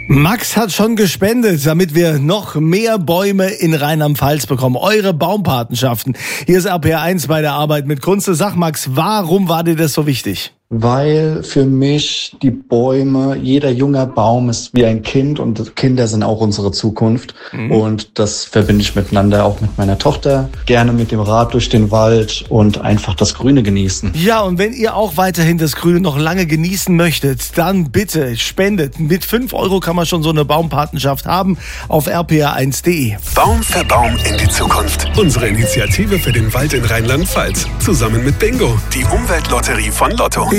Max hat schon gespendet, damit wir noch mehr Bäume in Rheinland-Pfalz bekommen. Eure Baumpatenschaften. Hier ist RPR1 bei der Arbeit mit Kunze. Sag Max, warum war dir das so wichtig? Weil für mich die Bäume, jeder junger Baum ist wie ein Kind und Kinder sind auch unsere Zukunft. Und das verbinde ich miteinander, auch mit meiner Tochter. Gerne mit dem Rad durch den Wald und einfach das Grüne genießen. Ja, und wenn ihr auch weiterhin das Grüne noch lange genießen möchtet, dann bitte spendet. Mit 5 € kann man schon so eine Baumpatenschaft haben auf rpr1.de. Baum für Baum in die Zukunft. Unsere Initiative für den Wald in Rheinland-Pfalz. Zusammen mit Bingo, die Umweltlotterie von Lotto.